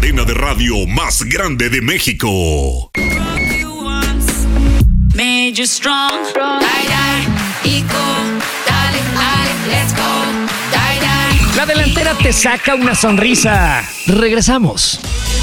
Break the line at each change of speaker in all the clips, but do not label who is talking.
cadena de radio más grande de México.
Made you strong. Let's go.
La delantera te saca una sonrisa. Regresamos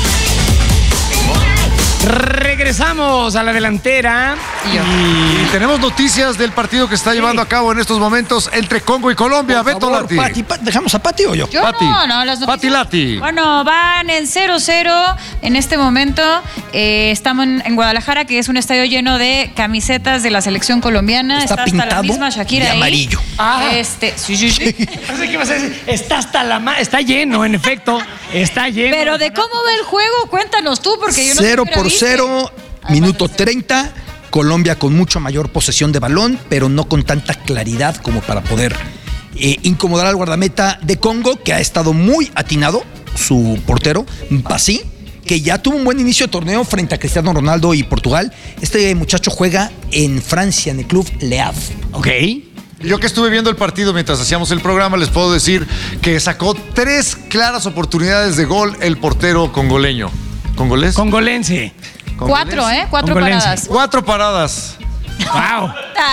a la delantera.
Y tenemos noticias del partido que está llevando a cabo en estos momentos entre Congo y Colombia. Beto Lati.
¿Dejamos a Pati o yo?
Pati.
No, las noticias.
Pati Lati.
Bueno, van en 0-0 en este momento. Estamos en Guadalajara, que es un estadio lleno de camisetas de la selección colombiana.
Está
hasta
pintado
la misma Shakira
de
ahí.
amarillo.
Sí.
¿Qué vas a decir? Está lleno, en efecto. Está lleno.
Pero de cómo va el juego, cuéntanos tú, porque yo no
0-0, minuto 30. Colombia con mucho mayor posesión de balón, pero no con tanta claridad como para poder incomodar al guardameta de Congo, que ha estado muy atinado, su portero, Mpassi, que ya tuvo un buen inicio de torneo frente a Cristiano Ronaldo y Portugal. Este muchacho juega en Francia, en el club Le Havre.
Ok.
Yo que estuve viendo el partido mientras hacíamos el programa, les puedo decir que sacó 3 claras oportunidades de gol el portero congoleño. ¿Congolés?
Congolense.
4 paradas.
4 paradas.
Wow.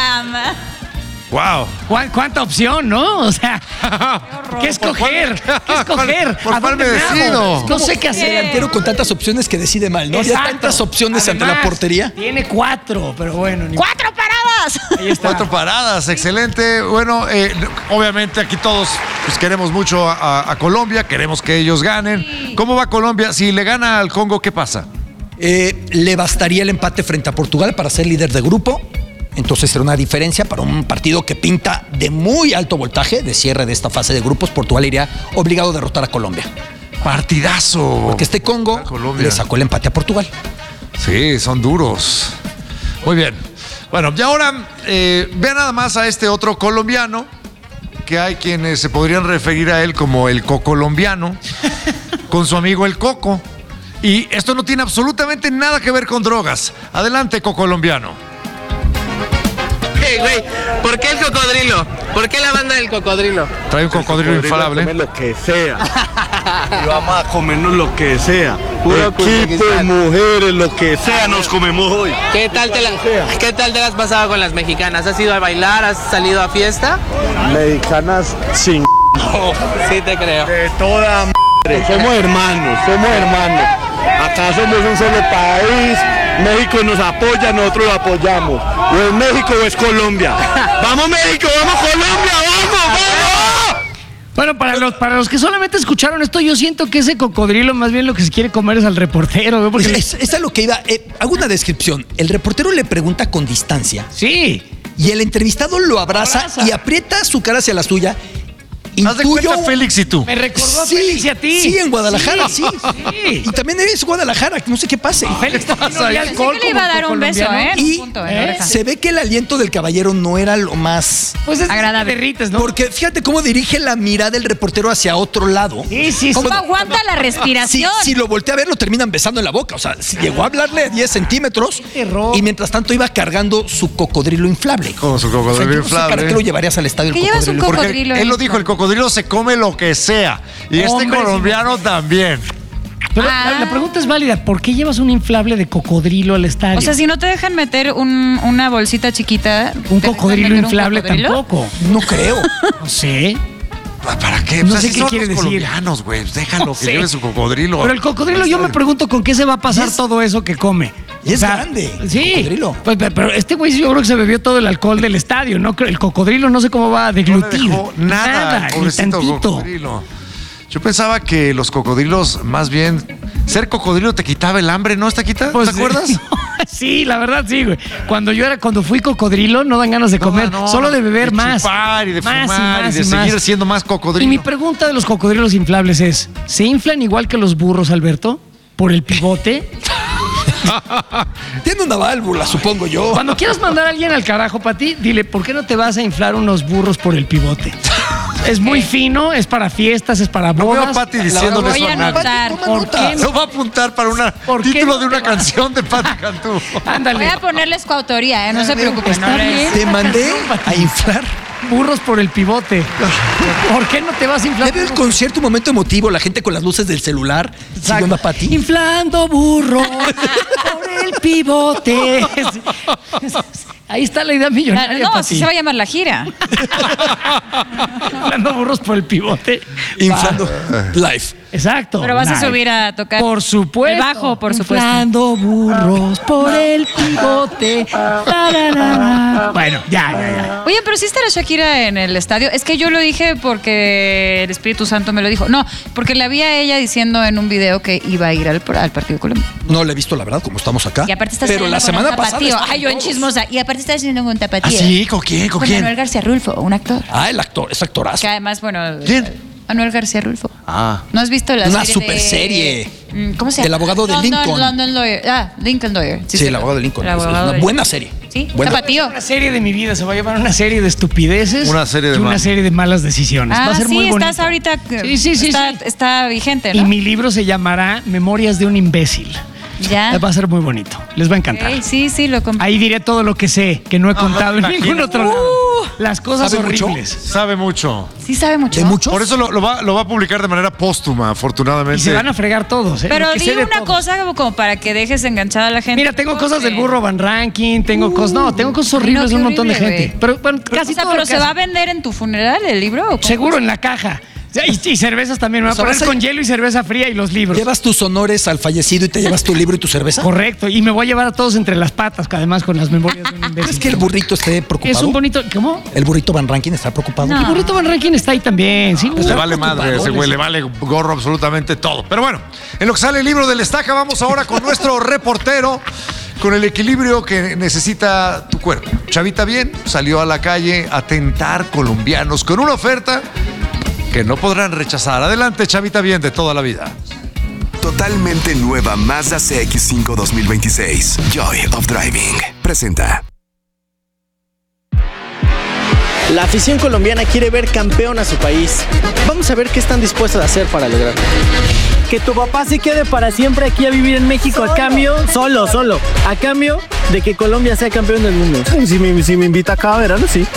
Wow.
¿Cuánta opción, no? O sea, ¿qué escoger?
¿Por cuál me decido?
No sé qué hacer.
Delantero con tantas opciones que decide mal, ¿no?
Exacto.
Ya tantas opciones ante
Además,
la portería.
Tiene 4, pero bueno.
¡4 paradas!
Ahí está.
4 paradas, excelente. Bueno, obviamente aquí todos pues, queremos mucho a Colombia, queremos que ellos ganen.
Sí.
¿Cómo va Colombia? Si le gana al Congo, ¿qué pasa?
Le bastaría el empate frente a Portugal para ser líder de grupo. Entonces será una diferencia para un partido que pinta de muy alto voltaje de cierre de esta fase de grupos. Portugal iría obligado a derrotar a Colombia.
Partidazo.
Porque este Congo le sacó el empate a Portugal.
Sí, son duros. Muy bien. Bueno, y ahora vean nada más a este otro colombiano, que hay quienes se podrían referir a él como el cocolombiano, con su amigo el Coco. Y esto no tiene absolutamente nada que ver con drogas. Adelante, cocolombiano.
Hey, güey, ¿por qué el cocodrilo? ¿Por qué la banda del cocodrilo?
Trae un cocodrilo infalable.
Comer lo que sea. Y vamos a comernos lo que sea.
Puro
Equipo, mujeres, lo que sea, nos comemos hoy.
¿Qué tal te la has pasado con las mexicanas? ¿Has ido a bailar? ¿Has salido a fiesta?
Mexicanas sin
Sí te creo.
de toda madre. Somos hermanos. Acá somos un solo país. México nos apoya, nosotros lo apoyamos. O es México o es Colombia. ¡Vamos México! ¡Vamos Colombia! ¡Vamos!
Bueno, para los que solamente escucharon esto, yo siento que ese cocodrilo más bien lo que se quiere comer es al reportero, ¿no? Porque
Es a lo que iba. Hago una descripción. El reportero le pregunta con distancia.
Sí.
Y el entrevistado lo abraza y aprieta su cara hacia la suya.
Haz de cuenta Félix y tú.
Me recordó a
Sí,
Félix y a ti.
Sí, en Guadalajara, sí.
Sí.
Y también es Guadalajara, no sé qué pase.
Félix también no había
Pensé
alcohol
que le iba a dar un beso,
colombiano.
en un
Y
punto, en la oreja.
se ve que el aliento del caballero no era lo más...
Pues es
Agradable.
derrites, ¿no?
Porque fíjate cómo dirige la mirada del reportero hacia otro lado.
Sí.
¿Cómo aguanta la respiración?
Si lo voltea a ver, lo terminan besando en la boca. O sea, llegó a hablarle a 10 centímetros
terror.
y mientras tanto iba cargando su cocodrilo inflable.
Como su cocodrilo
O sea, yo no sé
inflable.
¿Para qué lo llevarías al estadio el
¿Qué llevas un
cocodrilo?
Porque
cocodrilo
él lo
inflable?
dijo, el cocodrilo se come lo que sea. Y este
Hombres y
colombiano también.
Pero la pregunta es válida. ¿Por qué llevas un inflable de cocodrilo al estadio?
O sea, si no te dejan meter una bolsita chiquita...
un
¿te dejan
cocodrilo
meter un
inflable
cocodrilo?
tampoco.
No creo.
No sé.
¿Para qué?
No
Pues
sé
así
qué
son
quiere
los
decir.
colombianos, güey. Déjalo que
sé.
lleve su cocodrilo.
Pero el cocodrilo, yo me pregunto con qué se va a pasar todo eso que come.
Y es grande, el
Sí.
cocodrilo.
Pues, pero este güey yo creo que se bebió todo el alcohol del estadio. No, el cocodrilo no sé cómo va a
No le
deglutir.
dejó nada,
ni
pobrecito
tantito.
cocodrilo. Yo pensaba que los cocodrilos, más bien, ser cocodrilo te quitaba el hambre, ¿no? ¿Te quita?
Pues,
¿Te acuerdas?
Sí, la verdad sí, güey. Cuando fui cocodrilo no dan ganas de comer, solo de beber más.
De chupar y de
Más
fumar y de
más.
seguir siendo más cocodrilo.
Y mi pregunta de los cocodrilos inflables es, ¿se inflan igual que los burros, Alberto? ¿Por el pivote?
Tiene una válvula, supongo yo.
Cuando quieras mandar a alguien al carajo, Pati, dile, ¿por qué no te vas a inflar unos burros por el pivote? Es muy fino, es para fiestas, es para
No veo a
bodas.
Pati diciéndole
voy
eso
a
a nadie.
anotar.
¿Por qué
Eso va a apuntar para un
¿Por qué
título
no
de una
te vas?
canción de Pati Cantú.
Voy
Ándale.
a ponerles coautoría, no se preocupen.
Está bien.
Te mandé a inflar
burros por el pivote. ¿Por qué no te vas a inflar?
Debe el concierto un momento emotivo, la gente con las luces del celular siguiendo a Pati.
Inflando burros por el pivote. Ahí está la idea millonaria,
No,
Pati.
así se va a llamar la gira.
Inflando burros por el pivote.
Inflando live.
Exacto.
Pero vas a
Live.
subir a tocar.
Por supuesto.
El bajo, por supuesto.
Inflando burros por el pivote. La, la, la, la. Bueno, ya.
Oye, pero sí estará Shakira en el estadio. Es que yo lo dije porque el Espíritu Santo me lo dijo. No, porque la vi a ella diciendo en un video que iba a ir al partido de Colombia.
No le he visto, la verdad, como estamos acá.
Y aparte está
Pero la semana pasada.
tapatío.
estaban
Ay, yo en
todos.
chismosa. Y aparte está haciendo un tapatío.
¿Ah, sí? ¿Con quién? ¿Con quién?
Manuel García Rulfo, un actor.
Ah, el actor, es actorazo.
Que además, bueno.
¿Quién?
Manuel García Rulfo.
Ah.
¿No has visto la
Una
serie
super
de-
serie.
¿Cómo se llama?
Del abogado de Lincoln.
London Lawyer. Ah, Lincoln Lawyer.
Sí, el abogado de Lincoln.
El
Es
abogado
una
de-
buena serie.
Sí,
Buena.
tapatío.
Una serie de mi vida se va a llamar una serie de estupideces.
Una serie de
y una
mal-
serie de malas decisiones. Va a ser
sí,
muy bonito.
estás ahorita.
Sí.
Está vigente,
Y
¿no?
mi libro se llamará Memorias de un imbécil.
Ya.
Va a ser muy bonito. Les va a encantar.
Ok, sí, lo compré.
Ahí diré todo lo que sé, que no he contado en
imagino.
ningún otro lado. Las cosas
¿Sabe mucho?
horribles.
Sabe mucho.
Sí sabe mucho.
¿De muchos?
Por eso lo va a publicar de manera póstuma, afortunadamente.
Y se van a fregar todos, ¿eh?
Pero
Lo que
di
sé de
una
todo.
cosa como para que dejes enganchada a la gente.
Mira, tengo cosas del burro Van Ranking, tengo cosas. No, tengo cosas horribles de un
qué
montón de
horrible,
gente.
güey.
Pero bueno, casi
O sea,
todo
pero
lo que
se va
hace-
a vender en tu funeral el libro. ¿o cómo?
Seguro en la caja. Y cervezas también. Me va a
O sea,
poner
vas a-
con hielo y cerveza fría y los libros.
Llevas tus honores al fallecido y te llevas tu libro y tu cerveza.
Correcto. Y me voy a llevar a todos entre las patas, que además con las memorias de un imbécil.
¿Crees que el burrito esté preocupado?
Es un bonito. ¿Cómo?
¿El burrito Van Ranking está preocupado?
No.
El burrito Van Ranking está ahí también. Sí,
Le vale madre ese güey, le vale gorro absolutamente todo. Pero bueno, en lo que sale el libro del Estaca, vamos ahora con nuestro reportero, con el equilibrio que necesita tu cuerpo. Chavita bien, salió a la calle a tentar colombianos con una oferta que no podrán rechazar. Adelante, Chavita bien, de toda la vida.
Totalmente nueva Mazda CX-5 2026. Joy of Driving. Presenta.
La afición colombiana quiere ver campeón a su país. Vamos a ver qué están dispuestos a hacer para lograrlo.
Que tu papá se quede para siempre aquí a vivir en México a cambio, solo, a cambio de que Colombia sea campeón del mundo. Si me invita cada verano, sí.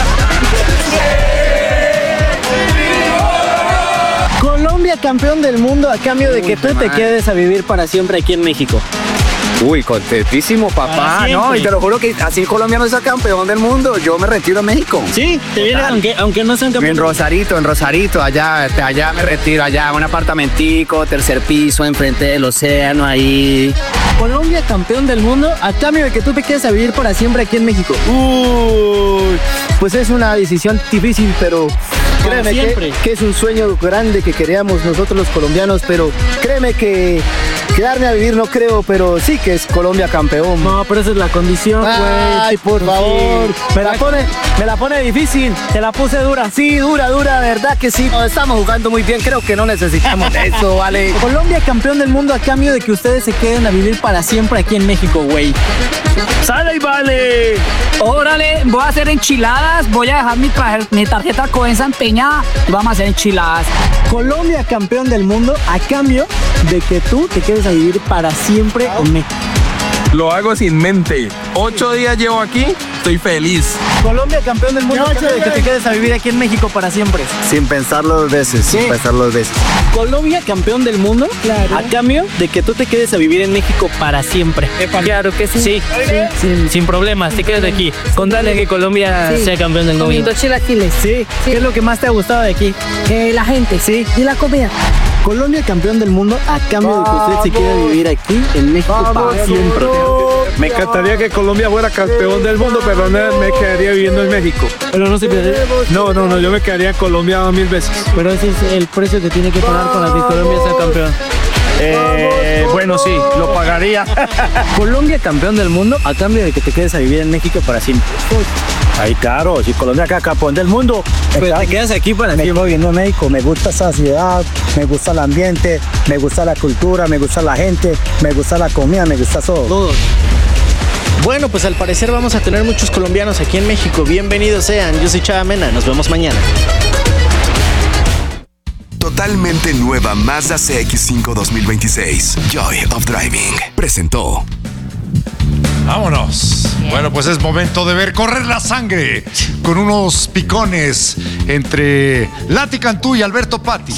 Colombia campeón del mundo a cambio de que tú te quedes a vivir para siempre aquí en México.
Uy, contentísimo,
Para
papá,
siempre.
¿no? Y te lo juro que así Colombia no es el campeón del mundo. Yo me retiro a México.
Sí, te viene, aunque no sean campeón.
En Rosarito, allá me retiro, allá, un apartamentico, tercer piso, enfrente del océano, ahí.
Colombia campeón del mundo a cambio de que tú te quedes a vivir para siempre aquí en México.
Uy, pues es una decisión difícil, pero créeme
siempre.
que es un sueño grande que queríamos nosotros los colombianos, pero créeme que quedarme a vivir no creo, pero sí que es Colombia campeón.
No, pero esa es la condición, güey.
Ay, por favor.
Sí.
Me la pone difícil.
Te la puse dura.
Sí, dura, verdad que sí.
No, estamos jugando muy bien, creo que no necesitamos eso, vale.
Colombia campeón del mundo a cambio de que ustedes se queden a vivir para siempre aquí en México, güey.
¡Sale y vale!
Órale, voy a hacer enchiladas, voy a dejar mi tarjeta Coenza empeñada y vamos a hacer enchiladas. Colombia campeón del mundo a cambio de que tú te quedes a vivir para siempre en México.
Lo hago sin mente. 8 días llevo aquí, estoy feliz.
Colombia campeón del mundo a cambio de que te quedes a vivir aquí en México para siempre.
Sin pensarlo dos veces, sin pensarlo dos veces.
Colombia campeón del mundo a cambio de que tú te quedes a vivir en México para siempre. Claro que sí. Sin problemas, te quedas de aquí. Contale que Colombia sea campeón del mundo.
Comiendo chilaquiles.
Sí. ¿Qué es lo que más te ha gustado de aquí?
La gente.
Sí.
Y la comida.
Colombia campeón del mundo a cambio de que usted se quiera vivir aquí en México para siempre.
Me encantaría que Colombia fuera campeón del mundo, pero no me quedaría viviendo en México.
Pero no se pierde.
No, yo me quedaría en Colombia 1000 veces.
Pero ese es el precio que tiene que pagar para que Colombia sea campeón.
Bueno, sí, lo pagaría.
Colombia campeón del mundo a cambio de que te quedes a vivir en México para siempre.
Ay, claro, si Colombia es campeón del mundo.
Pero te quedas aquí para
Me
siempre.
quedo viviendo en México, me gusta esa ciudad, me gusta el ambiente, me gusta la cultura, me gusta la gente, me gusta la comida, me gusta todo.
Bueno, pues al parecer vamos a tener muchos colombianos aquí en México. Bienvenidos sean. Yo soy Chava Mena. Nos vemos mañana.
Totalmente nueva Mazda CX-5 2026. Joy of Driving. Presentó.
Vámonos. Bueno, pues es momento de ver correr la sangre con unos picones entre Lati Cantú y Alberto Patti.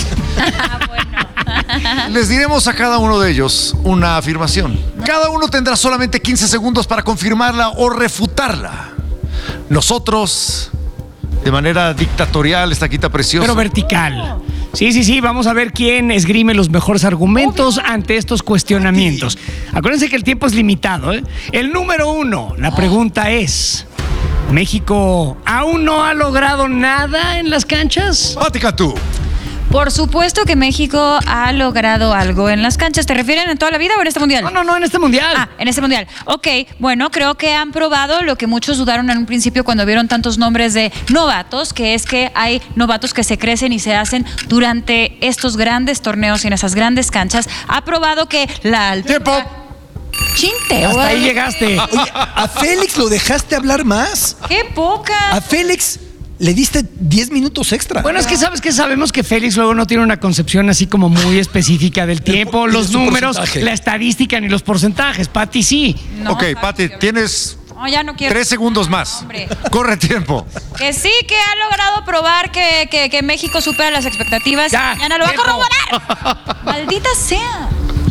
Les diremos a cada uno de ellos una afirmación. Cada uno tendrá solamente 15 segundos para confirmarla o refutarla. Nosotros, de manera dictatorial, esta quita preciosa.
Pero vertical. Sí, vamos a ver quién esgrime los mejores argumentos ante estos cuestionamientos. Acuérdense que el tiempo es limitado, ¿eh? El número 1, la pregunta es: ¿México aún no ha logrado nada en las canchas?
Lati Cantú.
Por supuesto que México ha logrado algo en las canchas. ¿Te refieren en toda la vida o en este mundial?
No, en este mundial.
Ah, en este mundial. Ok, bueno, creo que han probado lo que muchos dudaron en un principio cuando vieron tantos nombres de novatos, que es que hay novatos que se crecen y se hacen durante estos grandes torneos y en esas grandes canchas. Ha probado que la altura...
¡Tiempo!
Chinte,
Hasta ahí llegaste.
Oye, ¿a Félix lo dejaste hablar más?
¡Qué poca!
A Félix le diste 10 minutos extra.
Bueno, es que sabemos que Félix luego no tiene una concepción así como muy específica del tiempo, los números, la estadística ni los porcentajes. Patti sí.
No,
ok, Patti, tienes
no, ya no quiero.
3 segundos más.
Hombre.
Corre tiempo.
Que sí, que ha logrado probar que México supera las expectativas.
Ya,
Mañana lo va a
tiempo.
corroborar. Maldita sea.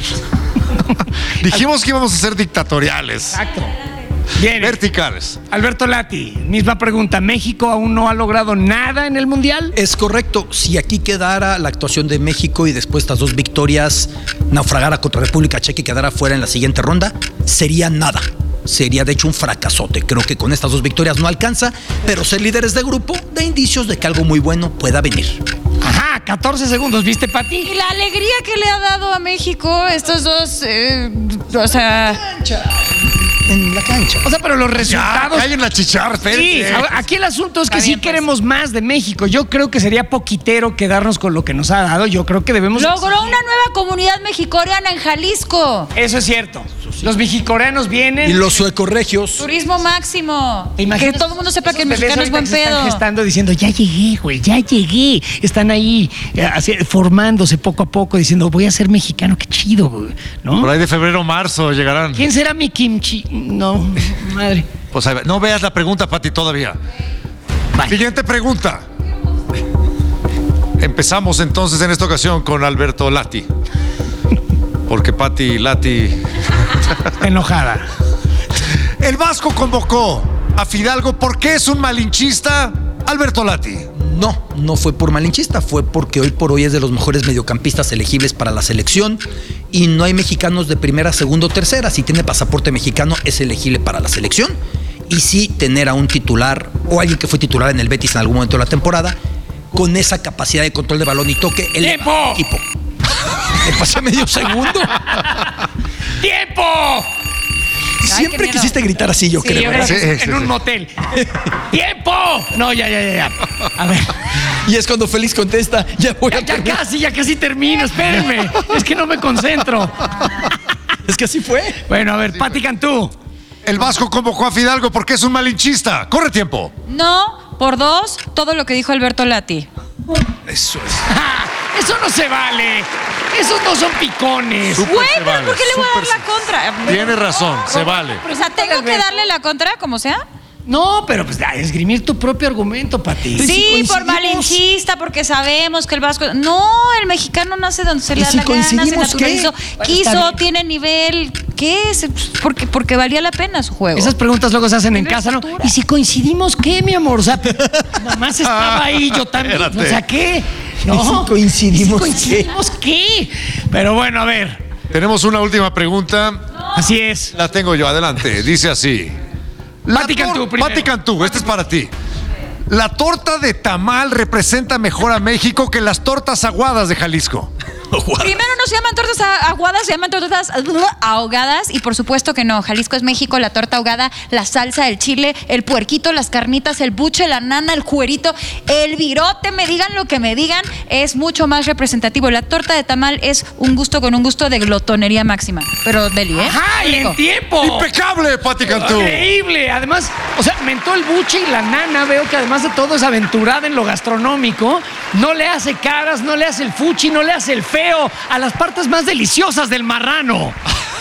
Dijimos que íbamos a ser dictatoriales.
Exacto. Bien.
Verticales.
Alberto Lati, misma pregunta. ¿México aún no ha logrado nada en el Mundial?
Es correcto. Si aquí quedara la actuación de México y después estas 2 victorias naufragara contra República Checa y quedara fuera en la siguiente ronda, sería nada. Sería de hecho un fracasote. Creo que con estas 2 victorias no alcanza, pero ser líderes de grupo da indicios de que algo muy bueno pueda venir.
Ajá, 14 segundos, ¿viste, Patti?
Y la alegría que le ha dado a México estos dos, o sea...
En la cancha.
O sea, pero los resultados...
Hay en la chicharra,
Sí, aquí el asunto es que sí queremos más de México. Yo creo que sería poquitero quedarnos con lo que nos ha dado. Yo creo que debemos...
Logró una nueva comunidad mexicoreana en Jalisco.
Eso es cierto. Los mexicoreanos vienen...
Y los suecorregios.
Turismo máximo.
Imagínate,
Que todo el mundo sepa que el
esos
mexicano es buen
bebés ahorita que se
pedo.
están gestando diciendo, ya llegué, güey, ya llegué. Están ahí formándose poco a poco diciendo, voy a ser mexicano, qué chido, güey, ¿no?
Por ahí de febrero o marzo llegarán.
¿Quién será mi kimchi? No, madre.
Pues ahí va. No veas la pregunta, Patti, todavía.
Bye.
Siguiente pregunta. Empezamos entonces en esta ocasión con Alberto Lati. Porque Patti Lati...
Enojada.
El Vasco convocó a Fidalgo porque es un malinchista. Alberto Lati.
No fue por malinchista, fue porque hoy por hoy es de los mejores mediocampistas elegibles para la selección y no hay mexicanos de primera, segunda o tercera. Si tiene pasaporte mexicano es elegible para la selección y sí tener a un titular o alguien que fue titular en el Betis en algún momento de la temporada con esa capacidad de control de balón y toque el equipo. ¿Me pasé medio segundo?
¡Tiempo!
Siempre
qué
quisiste gritar así, yo creo.
Yo creo que
Sí,
en un motel. ¡Tiempo! No, ya. A ver.
Y es cuando Félix contesta, ya voy a terminar.
Ya casi termino, espérenme. Es que no me concentro.
Es que así fue.
Bueno, a ver, Patti Cantú.
El Vasco convocó a Fidalgo porque es un malinchista. Corre tiempo.
No, por 2, todo lo que dijo Alberto Lati.
Eso es.
Eso no se vale. Esos no son picones.
Súper
Güey,
se
pero
vale,
¿por qué le voy a dar
súper
la contra?
Tiene razón, se vale.
O sea, ¿tengo que darle la contra como sea?
No, pero pues esgrimir tu propio argumento, Pati.
Sí, por malinchista, porque sabemos que el vasco... No, el mexicano nace donde se le da
si
la gana, se
coincidimos, ¿qué?
naturalizó.
Bueno, está
Quiso,
bien.
tiene nivel. ¿Qué es? Porque valía la pena su juego.
Esas preguntas luego se hacen en
Tiene
casa, ¿no?
estatura.
¿Y si coincidimos qué, mi amor? O sea, nomás estaba ahí, yo también.
Espérate.
O sea, ¿qué?
¿Y si coincidimos
¿Y si coincidimos qué? Pero bueno, a ver.
Tenemos una última pregunta.
Así es.
La tengo yo, adelante. Dice así.
Patti Cantú primero.
Patti Cantú, este es para ti. La torta de tamal representa mejor a México que las tortas aguadas de Jalisco.
Primero no se llaman tortas aguadas, se llaman tortas ahogadas. Y por supuesto que no. Jalisco es México, la torta ahogada, la salsa, el chile, el puerquito, las carnitas, el buche, la nana, el cuerito, el virote, me digan lo que me digan, es mucho más representativo. La torta de tamal es un gusto con un gusto de glotonería máxima. Pero deli, ¿eh?
¡Ajá! ¡Y en tiempo!
¡Impecable, Patti Cantú!
¡Increíble! Además, o sea, mentó el buche y la nana. Veo que además de todo es aventurada en lo gastronómico. No le hace caras, no le hace el fuchi, no le hace el feo a las partes más deliciosas del marrano.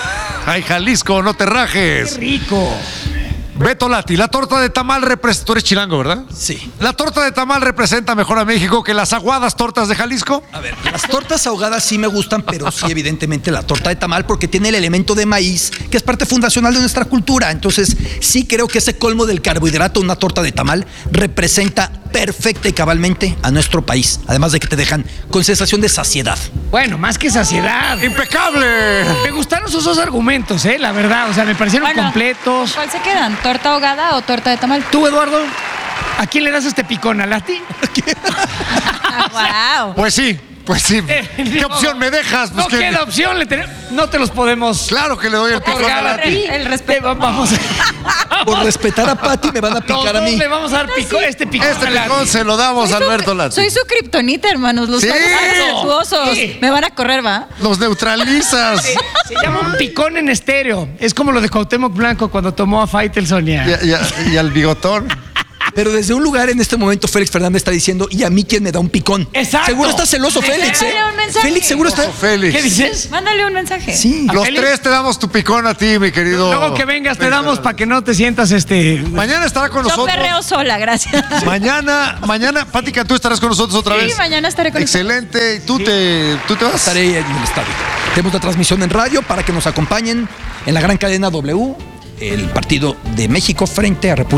Ay, Jalisco, no te rajes.
¡Qué rico!
Beto Lati, la torta de tamal representa... Tú eres chilango, ¿verdad?
Sí.
¿La torta de tamal representa mejor a México que las aguadas tortas de Jalisco?
A ver, las tortas ahogadas sí me gustan, pero sí, evidentemente, la torta de tamal, porque tiene el elemento de maíz, que es parte fundacional de nuestra cultura. Entonces, sí creo que ese colmo del carbohidrato, una torta de tamal, representa perfecta y cabalmente a nuestro país. Además de que te dejan con sensación de saciedad.
Bueno, más que saciedad.
¡Impecable!
Me gustaron esos dos argumentos, la verdad. O sea, me parecieron completos.
¿Cuál se quedan? ¿Torta ahogada o torta de tamal?
¿Tú, Eduardo? ¿A quién le das este picón? ¿A Lati?
¡Wow!
Pues sí. ¿Qué opción me dejas? Pues
no queda opción. No te los podemos...
Claro que le doy el picón a Lati.
El respeto.
Vamos
Por respetar a Pati me van a picar a mí.
Le vamos a dar este picón.
Este picón se lo damos a Alberto Lati.
Soy su kriptonita, hermanos. Los respetuosos.
Sí.
Me van a correr, ¿va?
Los neutralizas.
Se llama un picón en estéreo. Es como lo de Cuauhtémoc Blanco cuando tomó a Faitelson
y al bigotón.
Pero desde un lugar en este momento Félix Fernández está diciendo, ¿y a mí quién me da un picón?
Exacto.
Seguro está celoso Félix,
Mándale un mensaje.
Félix seguro está...
Félix.
¿Qué dices?
Mándale un mensaje.
Sí.
Los
Félix?
tres te damos tu picón a ti, mi querido.
Luego que vengas te damos para que no te sientas
Mañana estará con
Yo
nosotros.
perreo sola, gracias.
Mañana, Pati Cantú, estarás con nosotros otra vez.
Sí, mañana estaré con
Excelente. ¿Y tú te vas?
Estaré en el estadio. Tenemos la transmisión en radio para que nos acompañen en la gran cadena W, el partido de México frente a República